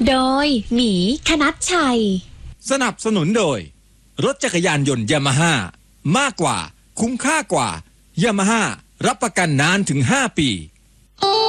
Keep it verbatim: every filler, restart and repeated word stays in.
โดยหมีคณัชชัยสนับสนุนโดยรถจักรยานยนต์ยามาฮ่ามากกว่าคุ้มค่ากว่ายามาฮ่ารับประกันนานถึงห้าปี